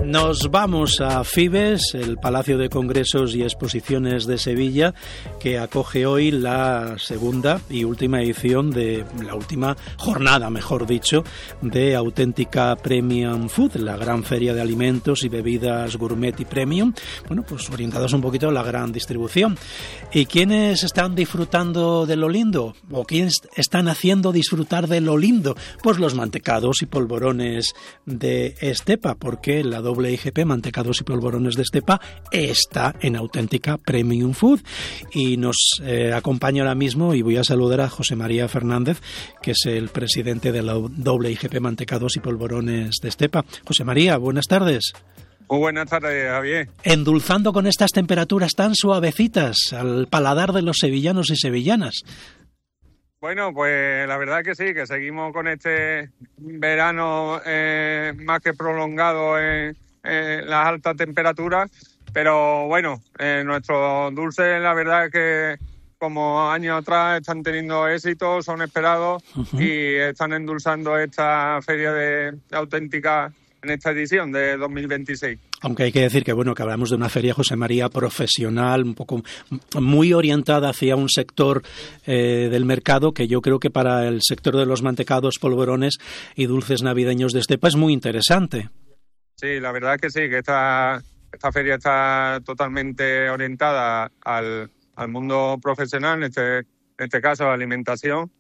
Nos vamos a Fibes, el Palacio de Congresos y Exposiciones de Sevilla, que acoge hoy la segunda y última edición de la última jornada, mejor dicho, de Auténtica Premium Food, la gran feria de alimentos y bebidas gourmet y premium, bueno, pues orientados un poquito a la gran distribución. ¿Y quiénes están disfrutando de lo lindo? ¿O quiénes están haciendo disfrutar de lo lindo? Pues los mantecados y polvorones de Estepa, porque la doble IGP, mantecados y polvorones de Estepa, está en Auténtica Premium Food. Y nos acompaña ahora mismo, y voy a saludar a José María Fernández, que es el presidente de la doble IGP, mantecados y polvorones de Estepa. José María, buenas tardes. Muy buenas tardes, Javier. Endulzando con estas temperaturas tan suavecitas al paladar de los sevillanos y sevillanas. Bueno, pues la verdad que sí, que seguimos con este verano más que prolongado en las altas temperaturas, pero bueno, nuestros dulces la verdad es que como años atrás están teniendo éxito, son esperados y están endulzando esta feria de auténtica en esta edición de 2026. Aunque hay que decir que bueno, que hablamos de una feria, José María, profesional, un poco muy orientada hacia un sector del mercado que yo creo que para el sector de los mantecados, polvorones y dulces navideños de Estepa es muy interesante. Sí, la verdad es que sí, que esta feria está totalmente orientada al mundo profesional, en este caso la alimentación,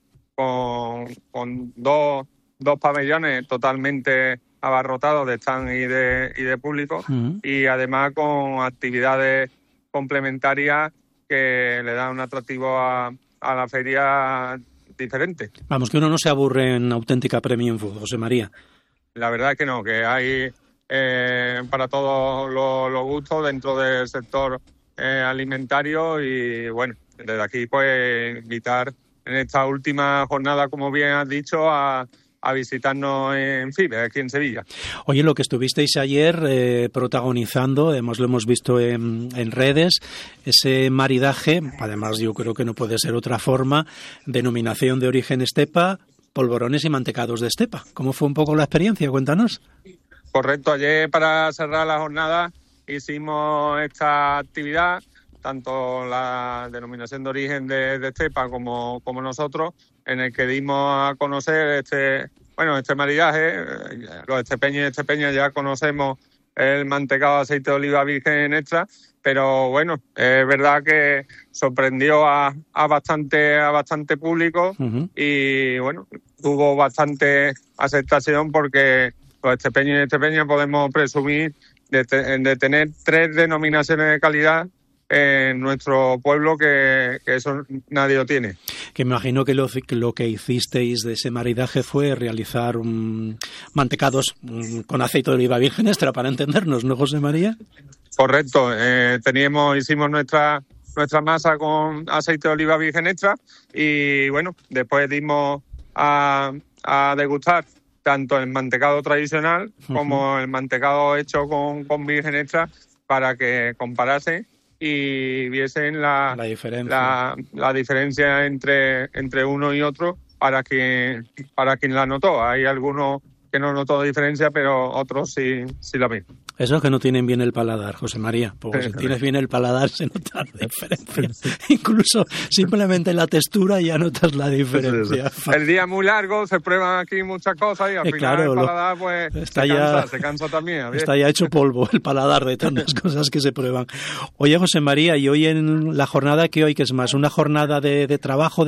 con dos pabellones totalmente abarrotados de stand y de público, y además con actividades complementarias que le dan un atractivo a la feria diferente. Vamos, que uno no se aburre en Auténtica Premium Food, José María. La verdad es que no, que hay para todos los gustos dentro del sector alimentario, y bueno, desde aquí pues invitar en esta última jornada, como bien has dicho, a visitarnos en Fibes, aquí en Sevilla. Oye, lo que estuvisteis ayer protagonizando, además lo hemos visto en redes, ese maridaje, además yo creo que no puede ser otra forma, denominación de origen Estepa, polvorones y mantecados de Estepa. ¿Cómo fue un poco la experiencia? Cuéntanos. Correcto, ayer para cerrar la jornada hicimos esta actividad, tanto la denominación de origen de Estepa como nosotros, en el que dimos a conocer este maridaje. Los estepeños y estepeñas ya conocemos el mantecado de aceite de oliva virgen extra, pero bueno, es verdad que sorprendió a bastante público, y bueno, tuvo bastante aceptación porque los estepeños y estepeñas podemos presumir de tener 3 denominaciones de calidad en nuestro pueblo, que eso nadie lo tiene. Que me imagino que lo que hicisteis de ese maridaje fue realizar mantecados con aceite de oliva virgen extra, para entendernos, ¿no, José María? Correcto, hicimos nuestra masa con aceite de oliva virgen extra, y bueno, después dimos a degustar tanto el mantecado tradicional como el mantecado hecho con virgen extra, para que comparasen y viesen la diferencia entre uno y otro, para quien la notó. Hay algunos que no notó diferencia, pero otros sí la ven. Eso es que no tienen bien el paladar, José María, porque si tienes bien el paladar se nota la diferencia. Incluso simplemente la textura ya notas la diferencia. El día muy largo, se prueban aquí muchas cosas y al final claro, el paladar pues se cansa también. ¿Bien? Está ya hecho polvo el paladar de tantas cosas que se prueban. Oye, José María, y hoy en la jornada, ¿qué hoy que es más? ¿Una jornada de trabajo,